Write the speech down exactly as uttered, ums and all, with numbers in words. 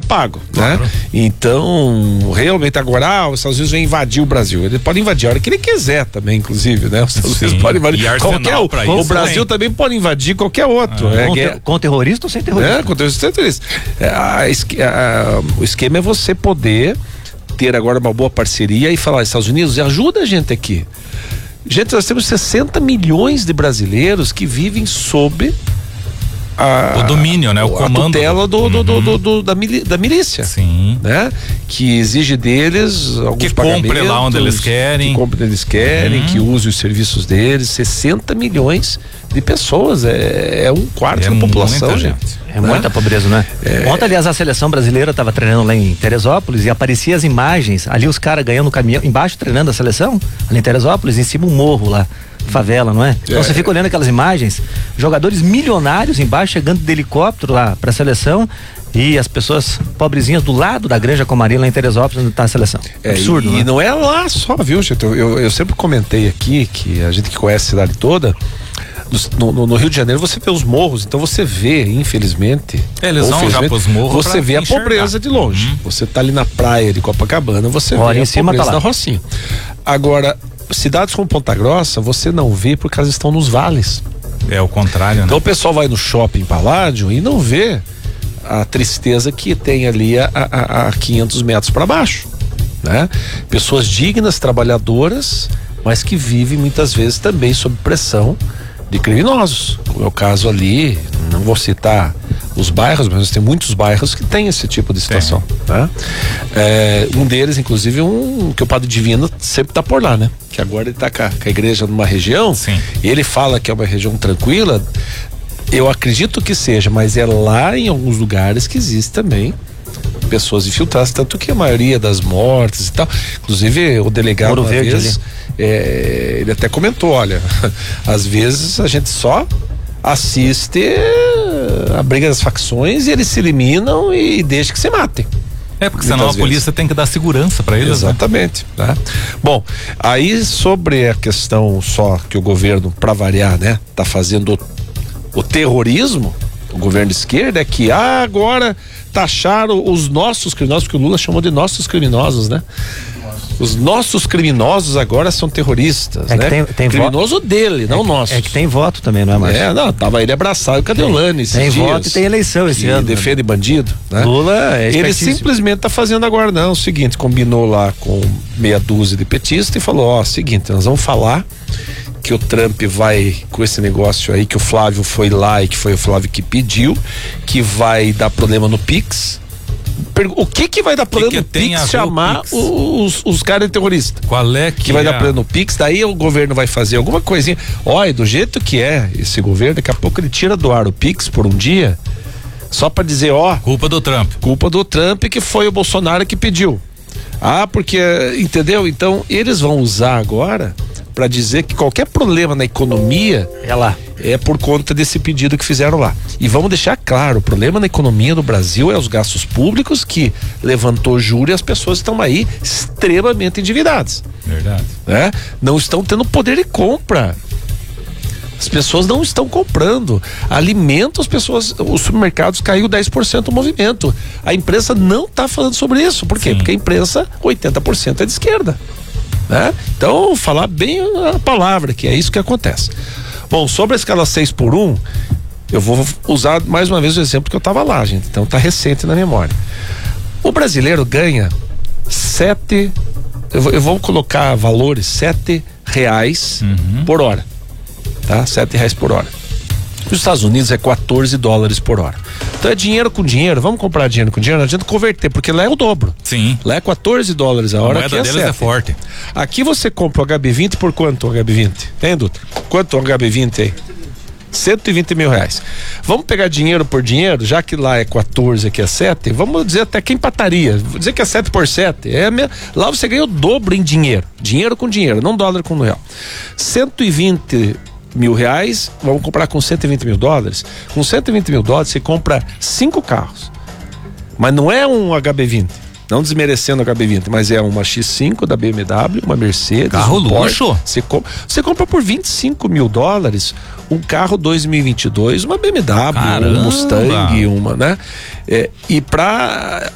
pago, claro. né? Então, realmente agora, ah, os Estados Unidos vão invadir o Brasil. Ele pode invadir a hora que ele quiser também, inclusive, né? Os Estados Unidos podem invadir qualquer um. O Brasil também pode invadir qualquer outro. Ah, é, com, ter, com terrorista ou sem terrorista? É, com terrorista ou sem terrorista. É, a, a, o esquema é você poder ter agora uma boa parceria e falar, Estados Unidos, ajuda a gente aqui. Gente, nós temos sessenta milhões de brasileiros que vivem sob a, o domínio, né? O a comando. tutela do, uhum. do, do, do, do, da, mili, da milícia. Sim. Né? Que exige deles alguns que pagamentos. compre lá onde eles querem. Que compre onde eles querem, uhum. que use os serviços deles. sessenta milhões de pessoas. É, é um quarto é da população, gente. gente. É né? muita pobreza, né? É... Ontem, aliás, a seleção brasileira estava treinando lá em Teresópolis e aparecia as imagens, ali os caras ganhando caminhão, embaixo treinando a seleção, ali em Teresópolis, em cima um morro lá, favela, não é? Então é. Você fica olhando aquelas imagens, jogadores milionários embaixo, chegando de helicóptero lá pra seleção e as pessoas pobrezinhas do lado da Granja Comari lá em Teresópolis, onde tá a seleção. É, absurdo, e, né? E não é lá só, viu, gente? Eu, eu, eu sempre comentei aqui que a gente que conhece a cidade toda, No, no, no Rio de Janeiro você vê os morros, então você vê, infelizmente, é, eles vão já pros morros, você vê a enxergar. Pobreza de longe. Uhum. Você tá ali na praia de Copacabana, você Olha, vê em a cima pobreza tá lá. da Rocinha. Agora, cidades como Ponta Grossa, você não vê porque elas estão nos vales. É o contrário, né? Então o pessoal vai no shopping Paládio e não vê a tristeza que tem ali a, a, a quinhentos metros para baixo, né? Pessoas dignas, trabalhadoras, mas que vivem muitas vezes também sob pressão de criminosos, como é o caso ali, não vou citar os bairros, mas tem muitos bairros que tem esse tipo de situação, né? É, um deles, inclusive, um que o Padre Divino sempre tá por lá, né? Que agora ele tá com a, com a igreja numa região, sim. E ele fala que é uma região tranquila, eu acredito que seja, mas é lá em alguns lugares que existe também pessoas infiltradas, tanto que a maioria das mortes e tal, inclusive o delegado Ouro uma Verde vez, é, ele até comentou, olha, às vezes a gente só assiste a briga das facções e eles se eliminam e deixa que se matem. É, porque senão a vezes. polícia tem que dar segurança para eles. Exatamente, né? Né? Bom, aí sobre a questão só que o governo, para variar, né, tá fazendo o, o terrorismo, o governo de esquerda, é que ah, agora taxaram os nossos criminosos, porque o Lula chamou de nossos criminosos, né? Os nossos criminosos agora são terroristas, é né? Tem, tem criminoso voto. dele, é não que, nosso. É que tem voto também, não é mais? É, não, tava ele abraçado com a Deolane esses Tem dias, voto e tem eleição esse ano. defende né? bandido, né? Lula é Ele simplesmente tá fazendo agora, não, o seguinte, combinou lá com meia dúzia de petistas e falou, ó, seguinte, nós vamos falar que o Trump vai com esse negócio aí, que o Flávio foi lá e que foi o Flávio que pediu, que vai dar problema no Pix. O que que vai dar problema que que no Pix chamar Pix? os, os caras de terrorista? Qual é que, que vai é? dar problema no Pix? Daí o governo vai fazer alguma coisinha. Olha, do jeito que é esse governo, daqui a pouco ele tira do ar o Pix por um dia, só pra dizer, ó, culpa do Trump. Culpa do Trump, que foi o Bolsonaro que pediu. Ah, porque, entendeu? Então, eles vão usar agora para dizer que qualquer problema na economia é lá. É por conta desse pedido que fizeram lá. E vamos deixar claro, o problema na economia do Brasil é os gastos públicos que levantou juros e as pessoas estão aí extremamente endividadas. Verdade. Né? Não estão tendo poder de compra. As pessoas não estão comprando alimentos, as pessoas, os supermercados caiu dez por cento o movimento. A imprensa não está falando sobre isso. Por quê? Sim. Porque a imprensa, oitenta por cento é de esquerda. Né? Então, falar bem a palavra, que é isso que acontece. Bom, sobre a escala seis por um, eu vou usar mais uma vez o exemplo que eu estava lá, gente. Então tá recente na memória. O brasileiro ganha sete, eu vou, eu vou colocar valores, sete reais uhum. por hora. Tá? Sete reais por hora. Nos Estados Unidos é quatorze dólares por hora. Então é dinheiro com dinheiro, vamos comprar dinheiro com dinheiro, não adianta converter, porque lá é o dobro. Sim. Lá é quatorze dólares a hora. A moeda é deles é forte. Aqui você compra o H B vinte por quanto o H B vinte? Hein, Dutra? Quanto o H B vinte aí? cento e vinte mil reais. Vamos pegar dinheiro por dinheiro, já que lá é quatorze, aqui é sete, vamos dizer até que empataria. Vou dizer que é sete por sete. É me... Lá você ganha o dobro em dinheiro. Dinheiro com dinheiro, não dólar com real. cento e vinte mil reais, vamos comprar com cento e vinte mil dólares. Com cento e vinte mil dólares você compra cinco carros, mas não é um H B vinte, não desmerecendo o H B vinte, mas é uma X cinco da B M W, uma Mercedes, carro um luxo. Porsche. Você, com, você compra por vinte e cinco mil dólares um carro dois mil e vinte e dois, uma B M W, Caramba. um Mustang, uma, né? É, e pra